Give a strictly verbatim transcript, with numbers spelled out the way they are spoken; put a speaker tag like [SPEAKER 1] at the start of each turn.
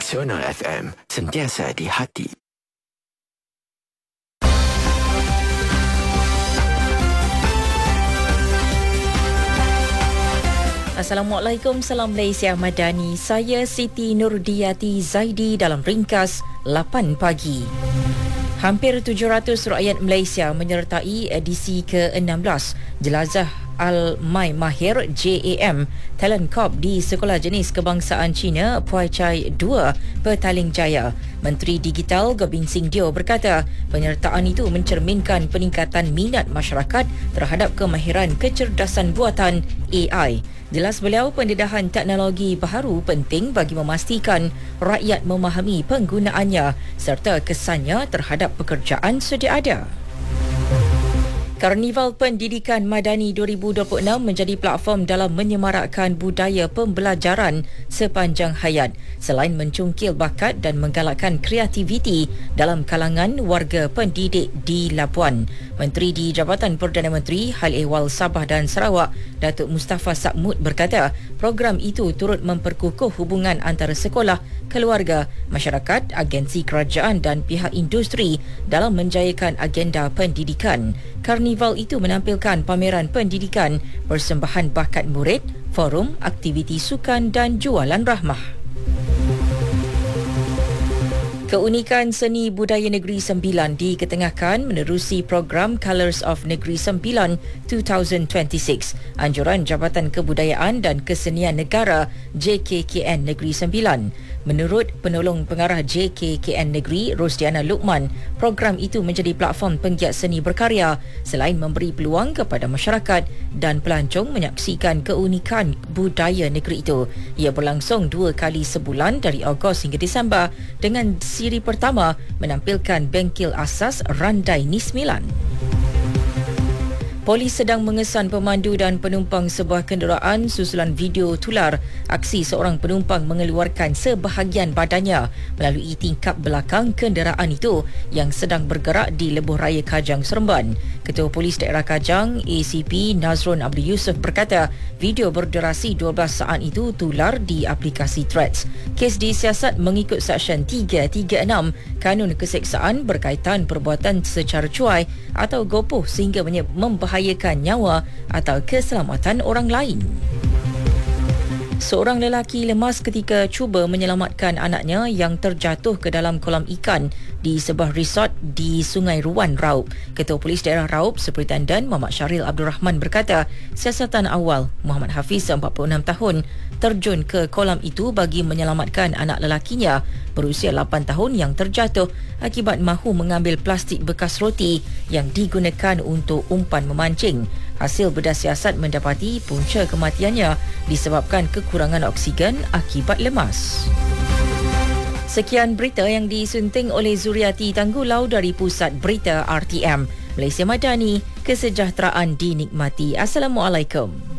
[SPEAKER 1] Nasional F M, sentiasa di hati.
[SPEAKER 2] Assalamualaikum, salam Malaysia Madani. Saya Siti Nurdiati Zaidi dalam ringkas lapan pagi. Hampir tujuh ratus rakyat Malaysia menyertai edisi ke enam belas Jelajah Al-Mai Mahir J A M Talent Corp di Sekolah Jenis Kebangsaan Cina Puai Chai dua, Petaling Jaya. Menteri Digital Gobin Sing Dio berkata penyertaan itu mencerminkan peningkatan minat masyarakat terhadap kemahiran kecerdasan buatan A I. Jelas beliau, pendedahan teknologi baharu penting bagi memastikan rakyat memahami penggunaannya serta kesannya terhadap pekerjaan sedia ada. Karnival Pendidikan Madani dua ribu dua puluh enam menjadi platform dalam menyemarakkan budaya pembelajaran sepanjang hayat selain mencungkil bakat dan menggalakkan kreativiti dalam kalangan warga pendidik di Labuan. Menteri di Jabatan Perdana Menteri Hal Ehwal Sabah dan Sarawak, Datuk Mustafa Sakmud berkata program itu turut memperkukuh hubungan antara sekolah, keluarga, masyarakat, agensi kerajaan dan pihak industri dalam menjayakan agenda pendidikan. Karnival itu menampilkan pameran pendidikan, persembahan bakat murid, forum, aktiviti sukan dan jualan rahmah. Keunikan seni budaya Negeri Sembilan diketengahkan menerusi program Colours of Negeri Sembilan dua ribu dua puluh enam. Anjuran Jabatan Kebudayaan dan Kesenian Negara J K K N Negeri Sembilan. Menurut penolong pengarah J K K N Negeri Rosdiana Luqman, program itu menjadi platform penggiat seni berkarya selain memberi peluang kepada masyarakat dan pelancong menyaksikan keunikan budaya negeri itu. Ia berlangsung dua kali sebulan dari Ogos hingga Disember dengan siri pertama menampilkan bengkel asas Randai Nismilan. Polis sedang mengesan pemandu dan penumpang sebuah kenderaan susulan video tular aksi seorang penumpang mengeluarkan sebahagian badannya melalui tingkap belakang kenderaan itu yang sedang bergerak di Lebuh Raya Kajang, Seremban. Ketua Polis Daerah Kajang A C P Nazrun Abdul Yusuf berkata video berdurasi dua belas saat itu tular di aplikasi Threads. Kes disiasat mengikut Seksyen tiga tiga enam Kanun Keseksaan berkaitan perbuatan secara cuai atau gopoh sehingga membahayakan nyawa atau keselamatan orang lain. Seorang lelaki lemas ketika cuba menyelamatkan anaknya yang terjatuh ke dalam kolam ikan di sebuah resort di Sungai Ruan, Raub. Ketua Polis Daerah Raub, Superintendent Muhammad Syaril Abdul Rahman berkata, siasatan awal Muhammad Hafiz empat puluh enam tahun terjun ke kolam itu bagi menyelamatkan anak lelakinya berusia lapan tahun yang terjatuh akibat mahu mengambil plastik bekas roti yang digunakan untuk umpan memancing. Hasil bedah siasat mendapati punca kematiannya disebabkan kekurangan oksigen akibat lemas. Sekian berita yang disunting oleh Zuriati Tanggulau dari Pusat Berita R T M. Malaysia Madani, kesejahteraan dinikmati. Assalamualaikum.